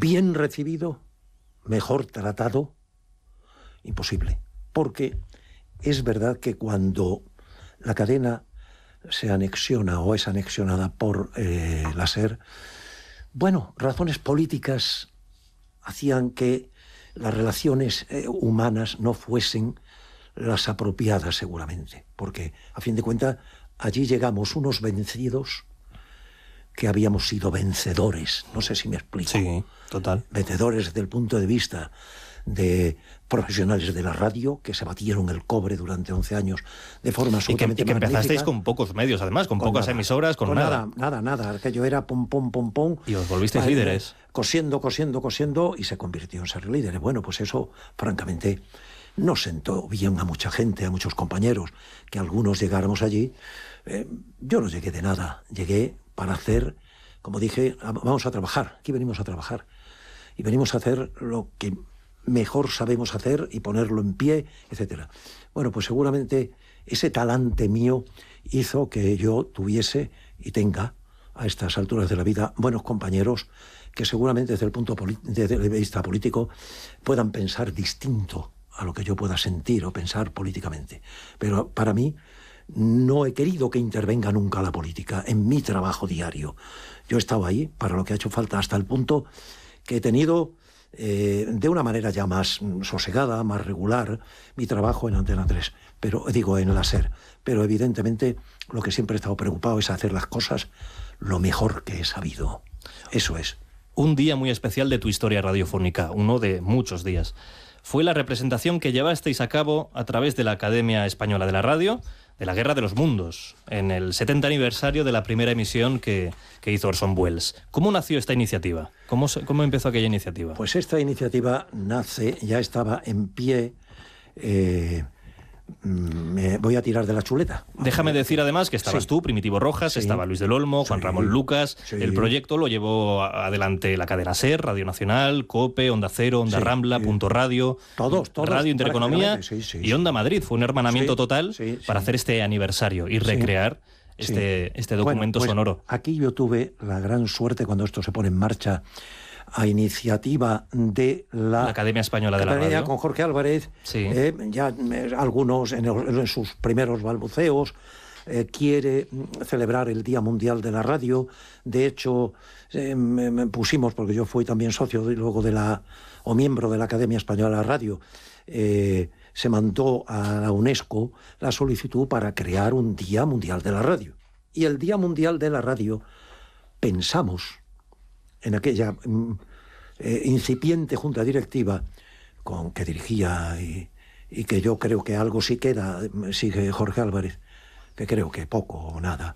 bien recibido, mejor tratado, imposible. Porque es verdad que cuando la cadena se anexiona o es anexionada por la SER, bueno, razones políticas hacían que las relaciones humanas no fuesen las apropiadas seguramente, porque a fin de cuentas allí llegamos unos vencidos que habíamos sido vencedores, no sé si me explico. Sí, total. Vencedores desde el punto de vista de profesionales de la radio que se batieron el cobre durante 11 años de forma absolutamente y que magnífica. empezasteis con pocos medios, además, con pocas emisoras, con nada. Nada. Aquello era pom. Y os volvisteis líderes. Cosiendo, y se convirtió en ser líderes. Bueno, pues eso, francamente, no sentó bien a mucha gente, a muchos compañeros, que algunos llegáramos allí. Yo no llegué de nada. Llegué para hacer, como dije, vamos a trabajar. Aquí venimos a trabajar. Y venimos a hacer lo que mejor sabemos hacer y ponerlo en pie, etcétera. Bueno, pues seguramente ese talante mío hizo que yo tuviese y tenga a estas alturas de la vida buenos compañeros que seguramente desde el punto de vista político puedan pensar distinto a lo que yo pueda sentir o pensar políticamente. Pero para mí no he querido que intervenga nunca la política en mi trabajo diario. Yo he estado ahí para lo que ha hecho falta, hasta el punto que he tenido de una manera ya más sosegada, más regular, mi trabajo en Antena 3, pero digo en la SER. Pero evidentemente lo que siempre he estado preocupado es hacer las cosas lo mejor que he sabido. Eso es. Un día muy especial de tu historia radiofónica, uno de muchos días, fue la representación que llevasteis a cabo a través de la Academia Española de la Radio, de la Guerra de los Mundos, en el 70 aniversario de la primera emisión que hizo Orson Welles. ¿Cómo nació esta iniciativa? ¿Cómo empezó aquella iniciativa? Pues esta iniciativa nace, ya estaba en pie. Me voy a tirar de la chuleta. Déjame decir además que estabas tú, Primitivo Rojas, estaba Luis del Olmo, Juan Ramón Lucas. El proyecto lo llevó adelante la cadena SER, Radio Nacional, COPE, Onda Cero, Onda Rambla, Punto Radio, todos, Radio Intereconomía y Onda Madrid. Fue un hermanamiento total para hacer este aniversario y recrear este documento sonoro. Aquí yo tuve la gran suerte cuando esto se pone en marcha, a iniciativa de la Academia Española de la Radio, con Jorge Álvarez, ya algunos en sus primeros balbuceos, quiere celebrar el Día Mundial de la Radio. De hecho, me pusimos, porque yo fui también socio luego o miembro de la Academia Española de la Radio, se mandó a la UNESCO la solicitud para crear un Día Mundial de la Radio. Y el Día Mundial de la Radio, pensamos, en aquella incipiente junta directiva que dirigía y que yo creo que algo sí queda, sigue Jorge Álvarez, que creo que poco o nada,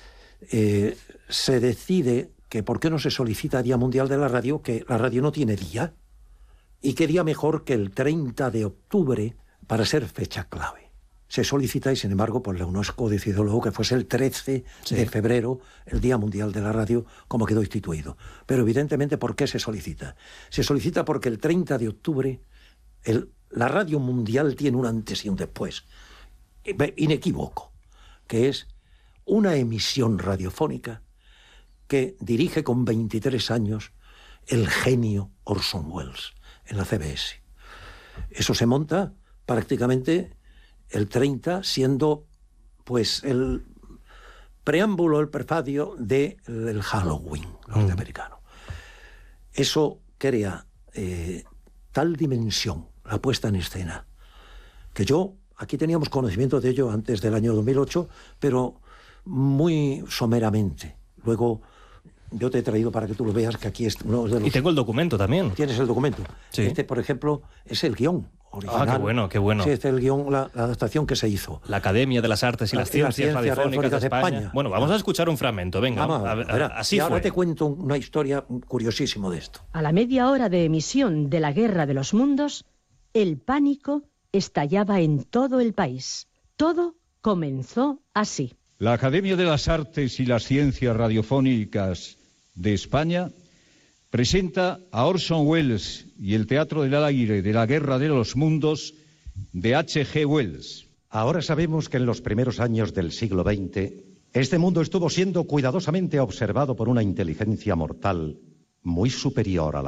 se decide que por qué no se solicita Día Mundial de la Radio, que la radio no tiene día, y qué día mejor que el 30 de octubre para ser fecha clave. Se solicita y, sin embargo, pues la UNESCO decidió luego que fuese el 13 de febrero, el Día Mundial de la Radio, como quedó instituido. Pero evidentemente, ¿por qué se solicita? Se solicita porque el 30 de octubre la radio mundial tiene un antes y un después, inequívoco, que es una emisión radiofónica que dirige con 23 años el genio Orson Welles en la CBS. Eso se monta prácticamente el 30, siendo pues el preámbulo, el prefacio del Halloween norteamericano. Eso crea tal dimensión, la puesta en escena, que aquí teníamos conocimiento de ello antes del año 2008, pero muy someramente. Luego yo te he traído para que tú lo veas, que aquí es uno de los... Y tengo el documento también. Tienes el documento. Sí. Este, por ejemplo, es el guión original. Qué bueno. Sí, este es el guión, la adaptación que se hizo. La Academia de las Artes y las Ciencias Radiofónicas de España. Bueno, vamos a escuchar un fragmento, venga. Así y ahora fue. te cuento una historia curiosísima de esto. A la media hora de emisión de la Guerra de los Mundos, el pánico estallaba en todo el país. Todo comenzó así. La Academia de las Artes y las Ciencias Radiofónicas de España presenta a Orson Welles y el Teatro del Aire de la Guerra de los Mundos de H.G. Wells. Ahora sabemos que en los primeros años del siglo XX, este mundo estuvo siendo cuidadosamente observado por una inteligencia mortal muy superior a la